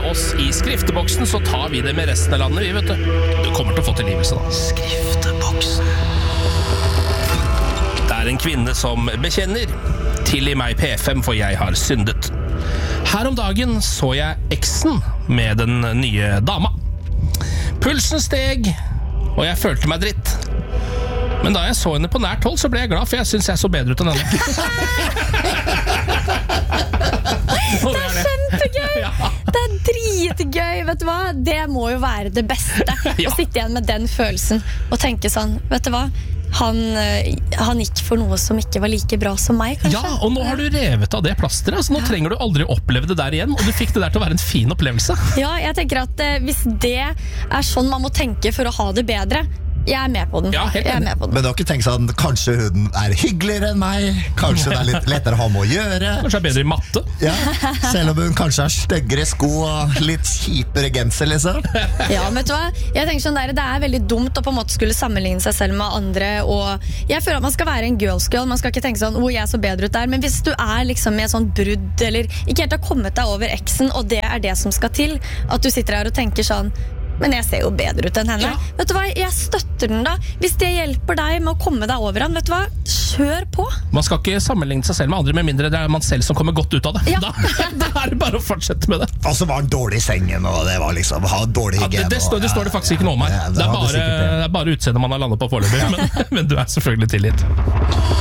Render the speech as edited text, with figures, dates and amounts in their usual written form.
oss i skrifteboksen, så tar vi det med resten av landet, vi, vet du. Du kommer til å få tilgivelse, da. Skrifteboksen. Det er en kvinne som bekjenner. Tilgi meg P5, for jeg har syndet. Her om dagen så jeg eksen med den nye dama. Pulsen steg, og jeg følte meg dritt. Men da jeg så henne på nært hold, så ble jeg glad, for jeg synes jeg så bedre ut enn henne. Det er kjempegøy! Ja. Det er dritgøy, vet du hva? Det må jo være det beste. Ja. Å sitte igjen med den følelsen og tenke sånn, vet du hva? Han gikk for noe som ikke var like bra som meg, kanskje. Ja, og nå har du revet av det plasteret, så nå trenger du aldri oppleve det der igjen, og du fikk det der til å være en fin opplevelse. Ja, jeg tenker at hvis det er sånn man må tenke for å ha det bedre, jeg er med på den. Ja, helt Jeg er enig. med på den. Men du har ikke tenkt sånn, kanskje hun er hyggeligere enn meg? Kanskje det er litt lettere å ha med å gjøre? Kanskje jeg er bedre i matte. Ja, selv om hun kanskje har styggere sko og litt kjipere genser, liksom. Ja, men vet du hva? Jeg tenker sånn der, det er veldig dumt å på en måte skulle sammenligne seg selv med andre, og jeg føler at man skal være en girls girl, man skal ikke tenke sånn, jeg er så bedre ut der, men hvis du er liksom med sånn brudd, eller ikke helt har kommet deg over eksen, og det er det som skal til, at du sitter her og tenker sånn, men jeg ser jo bedre ut enn henne. Ja. Vet du hva, jeg støtter den da. Hvis det hjelper deg med å komme deg over han, vet du hva, kjør på. Man skal ikke sammenligne seg selv med andre, med mindre det er man selv som kommer godt ut av det. Ja. Da er det bare å fortsette med det. Og så var han dårlig i sengen, og det var liksom, ha dårlig Ja, hygiene. det står det faktisk ikke noe om her. Ja, Det hadde sikkert er bare utseendet man har landet på foreløpig, men du er selvfølgelig tilgitt.